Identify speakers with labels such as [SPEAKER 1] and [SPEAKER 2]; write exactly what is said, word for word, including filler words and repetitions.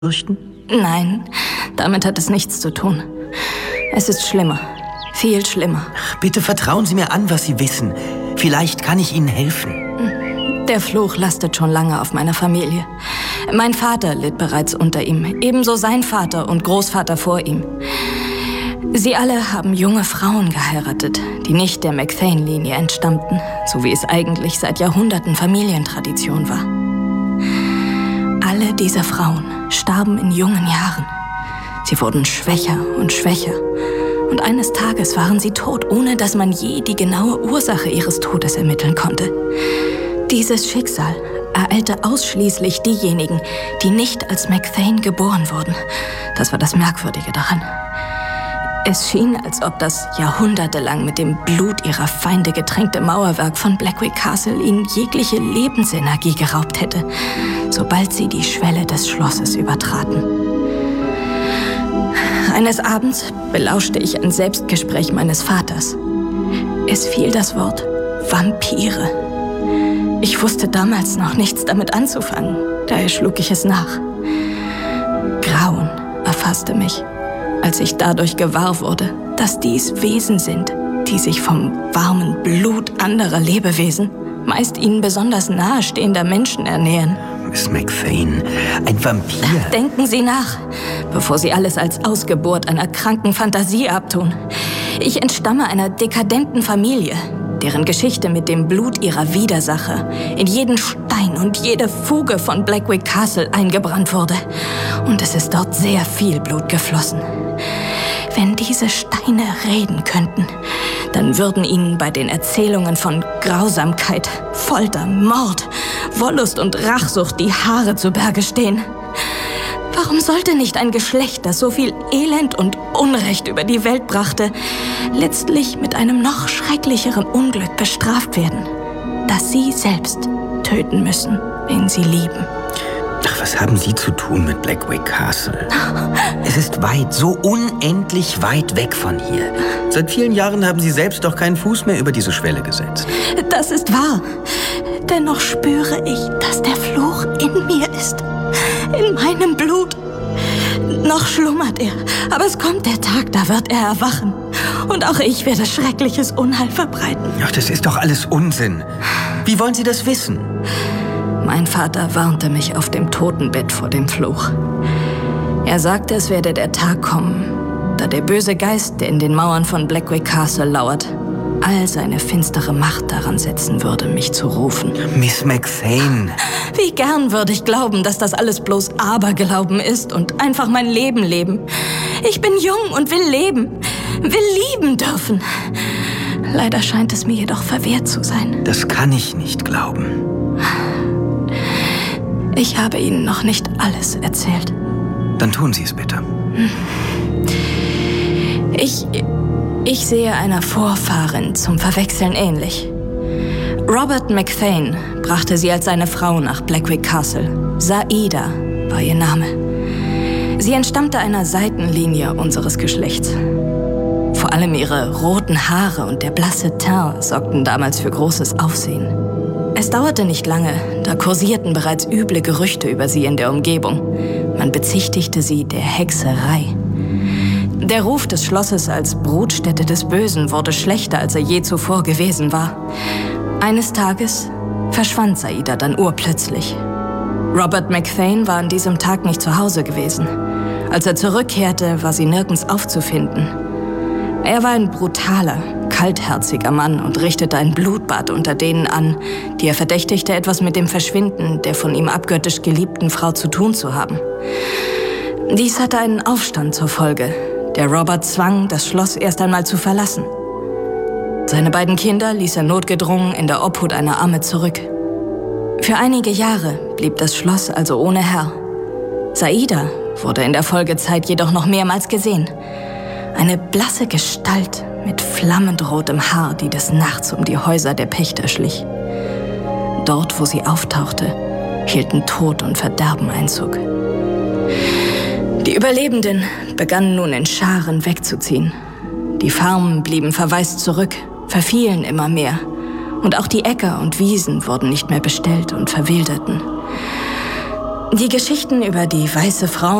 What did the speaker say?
[SPEAKER 1] fürchten?
[SPEAKER 2] Nein, damit hat es nichts zu tun. Es ist schlimmer. Viel schlimmer.
[SPEAKER 1] Bitte vertrauen Sie mir an, was Sie wissen. Vielleicht kann ich Ihnen helfen.
[SPEAKER 2] Der Fluch lastet schon lange auf meiner Familie. Mein Vater litt bereits unter ihm, ebenso sein Vater und Großvater vor ihm. Sie alle haben junge Frauen geheiratet, die nicht der McThane-Linie entstammten, so wie es eigentlich seit Jahrhunderten Familientradition war. Alle diese Frauen starben in jungen Jahren. Sie wurden schwächer und schwächer. Und eines Tages waren sie tot, ohne dass man je die genaue Ursache ihres Todes ermitteln konnte. Dieses Schicksal ereilte ausschließlich diejenigen, die nicht als McThane geboren wurden. Das war das Merkwürdige daran. Es schien, als ob das jahrhundertelang mit dem Blut ihrer Feinde getränkte Mauerwerk von Blackwick Castle ihnen jegliche Lebensenergie geraubt hätte, sobald sie die Schwelle des Schlosses übertraten. Eines Abends belauschte ich ein Selbstgespräch meines Vaters. Es fiel das Wort Vampire. Ich wusste damals noch nichts damit anzufangen, daher schlug ich es nach. Grauen erfasste mich, als ich dadurch gewahr wurde, dass dies Wesen sind, die sich vom warmen Blut anderer Lebewesen, meist ihnen besonders nahestehender Menschen ernähren.
[SPEAKER 1] Miss McThane, ein Vampir.
[SPEAKER 2] Denken Sie nach, bevor Sie alles als Ausgeburt einer kranken Fantasie abtun. Ich entstamme einer dekadenten Familie, deren Geschichte mit dem Blut ihrer Widersacher in jeden Stein und jede Fuge von Blackwick Castle eingebrannt wurde. Und es ist dort sehr viel Blut geflossen. Wenn diese Steine reden könnten, dann würden ihnen bei den Erzählungen von Grausamkeit, Folter, Mord, Wollust und Rachsucht die Haare zu Berge stehen. Warum sollte nicht ein Geschlecht, das so viel Elend und Unrecht über die Welt brachte, letztlich mit einem noch schrecklicheren Unglück bestraft werden, dass sie selbst töten müssen, wen sie lieben?
[SPEAKER 1] Ach, was haben Sie zu tun mit Blackwick Castle? Es ist weit, so unendlich weit weg von hier. Seit vielen Jahren haben Sie selbst doch keinen Fuß mehr über diese Schwelle gesetzt.
[SPEAKER 2] Das ist wahr. Dennoch spüre ich, dass der Fluch in mir ist. In meinem Blut. Noch schlummert er, aber es kommt der Tag, da wird er erwachen. Und auch ich werde schreckliches Unheil verbreiten.
[SPEAKER 1] Ach, das ist doch alles Unsinn. Wie wollen Sie das wissen?
[SPEAKER 2] Mein Vater warnte mich auf dem Totenbett vor dem Fluch. Er sagte, es werde der Tag kommen, da der böse Geist, der in den Mauern von Blackwick Castle lauert, all seine finstere Macht daran setzen würde, mich zu rufen.
[SPEAKER 1] Miss McThane!
[SPEAKER 2] Wie gern würde ich glauben, dass das alles bloß Aberglauben ist und einfach mein Leben leben. Ich bin jung und will leben, will lieben dürfen. Leider scheint es mir jedoch verwehrt zu sein.
[SPEAKER 1] Das kann ich nicht glauben.
[SPEAKER 2] Ich habe Ihnen noch nicht alles erzählt.
[SPEAKER 1] Dann tun Sie es bitte.
[SPEAKER 2] Ich... Ich sehe einer Vorfahrin zum Verwechseln ähnlich. Robert McThane brachte sie als seine Frau nach Blackwick Castle. Saida war ihr Name. Sie entstammte einer Seitenlinie unseres Geschlechts. Vor allem ihre roten Haare und der blasse Teint sorgten damals für großes Aufsehen. Es dauerte nicht lange, da kursierten bereits üble Gerüchte über sie in der Umgebung. Man bezichtigte sie der Hexerei. Der Ruf des Schlosses als Brutstätte des Bösen wurde schlechter, als er je zuvor gewesen war. Eines Tages verschwand Saida dann urplötzlich. Robert McThane war an diesem Tag nicht zu Hause gewesen. Als er zurückkehrte, war sie nirgends aufzufinden. Er war ein brutaler, kaltherziger Mann und richtete ein Blutbad unter denen an, die er verdächtigte, etwas mit dem Verschwinden der von ihm abgöttisch geliebten Frau zu tun zu haben. Dies hatte einen Aufstand zur Folge, der Robert zwang, das Schloss erst einmal zu verlassen. Seine beiden Kinder ließ er notgedrungen in der Obhut einer Amme zurück. Für einige Jahre blieb das Schloss also ohne Herr. Saida wurde in der Folgezeit jedoch noch mehrmals gesehen. Eine blasse Gestalt mit flammend rotem Haar, die des Nachts um die Häuser der Pächter schlich. Dort, wo sie auftauchte, hielten Tod und Verderben Einzug. Die Überlebenden begannen nun in Scharen wegzuziehen. Die Farmen blieben verwaist zurück, verfielen immer mehr. Und auch die Äcker und Wiesen wurden nicht mehr bestellt und verwilderten. Die Geschichten über die weiße Frau